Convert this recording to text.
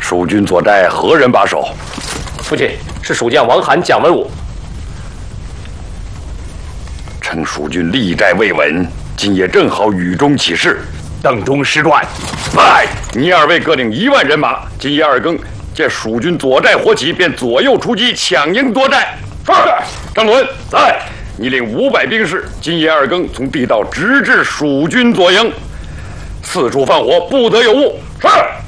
蜀军左寨何人把守？ 父亲，是蜀将王涵、蒋文武。 趁蜀军立寨未稳，今夜正好雨中起事。 邓中师传， 来，你二位各领1万人马，今夜2更，见蜀军左寨火起，便左右出击，抢营夺寨。是。张伦在，你领500兵士，今夜2更，从地道直至蜀军左营，四处放火，不得有误。是。